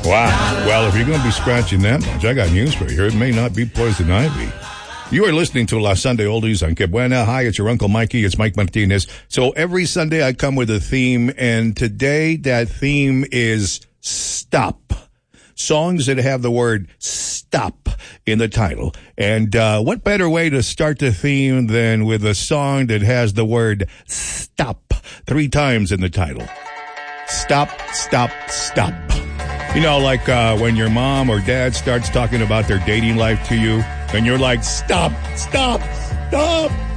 Wow. Well, if you're going to be scratching that much, I got news for you. It may not be poison ivy. You are listening to La Sunday Oldies on Que Buena. Hi, it's your Uncle Mikey. It's Mike Martinez. So every Sunday I come with a theme, and today that theme is stop. Songs that have the word stop in the title. And what better way to start the theme than with a song that has the word stop 3 times in the title. Stop, stop, stop. You know, like when your mom or dad starts talking about their dating life to you, and you're like, stop, stop, stop.